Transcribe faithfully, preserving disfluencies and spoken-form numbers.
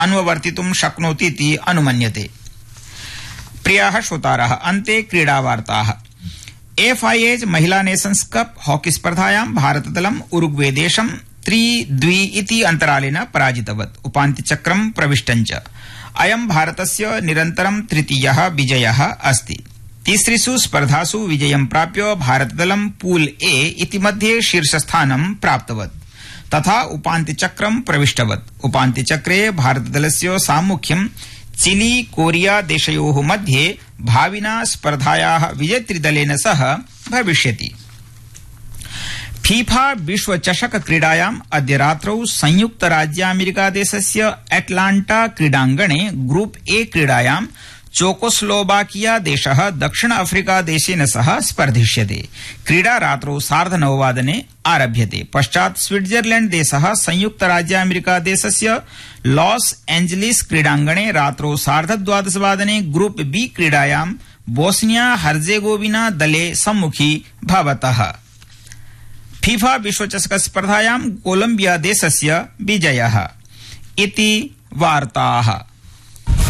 अन्वर्तितुं शक्नोतीति अनुमन्यते। प्रियाः श्रोतारः, अन्ते क्रीडावार्ताः। एफआईएच महिला नेशन्स कप हॉकी स्पर्धायां भारतदलं उरुग्वे देशं त्रि द्वि इति अन्तरालेन पराजितवत् उपान्त्यचक्रं प्रविष्टञ्च। अयं भारतस्य निरन्तरं तृतीयः विजयः अस्ति। तीसृषु स्पर्धासु विजयं प्राप्य भारतदलं पूल ए इति मध्ये शीर्षस्थानं प्राप्तवत् तथा उपान्त्यचक्रं प्रविष्टवत्। उपान्त्यचक्रे भारतदलस्य साम्मुख्यं चिली कोरिया देशयोः मध्ये भाविना स्पर्धायाः विजेतृदलेन सह भविष्यति। फीफा विश्वचषक क्रीडायाम् अद्य रात्रौ संयुक्तराज्यामेरिकादेशस्य एटलांटा क्रीडाङ्गणे ग्रुप ए क्रीडायां चेकोस्लोवाकिया देशः दक्षिण अफ्रीका देशेन सह स्पर्धिष्यते। क्रीडा रात्रौ सार्धनववादने आरभ्यते। पश्चात् स्विट्जरलैंड देशः संयुक्तराज्यामेरिकादेशस्य लॉस एंजलिस क्रीडाङ्गणे रात्रौ सार्धद्वादशवादने ग्रुप बी क्रीडायां बोस्निया हर्जेगोविना दले सम्मुखी भवतः। फीफा विश्वचषक स्पर्धायां कोलंबिया देशस्य विजयः। इति वार्ताः।